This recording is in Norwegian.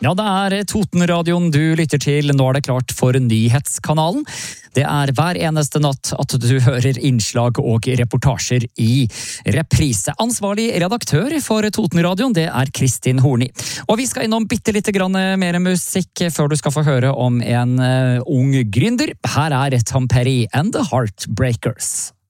Ja, det er Totenradioen du lytter til. Nå er det klart for nyhetskanalen. Det er hver eneste natt at du hører innslag og reportasjer i reprise. Ansvarlig redaktør for Totenradioen, det er Kristin Horni. Og vi skal innom bitte litt mer musikk før du skal få høre om en ung gründer. Her er Tom Petty and the Heartbreakers.